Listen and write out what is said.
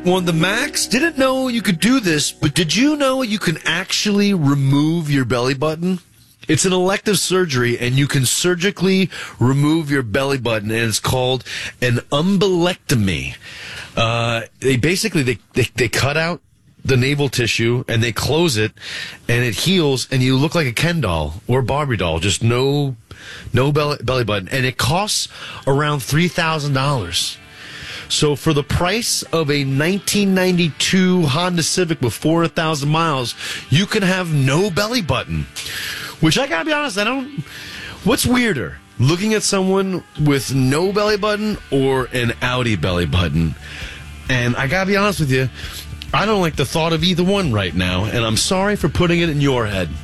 Well, the Max didn't know you could do this, but did you know you can actually remove your belly button? It's an elective surgery, and you can surgically remove your belly button, and it's called an umbilectomy. They cut out the navel tissue, and they close it, and it heals, and you look like a Ken doll or Barbie doll, just no belly button, and it costs around $3,000. So for the price of a 1992 Honda Civic with 400,000 miles, you can have no belly button. Which I gotta be honest, what's weirder? Looking at someone with no belly button or an Audi belly button? And I gotta be honest with you, I don't like the thought of either one right now, and I'm sorry for putting it in your head.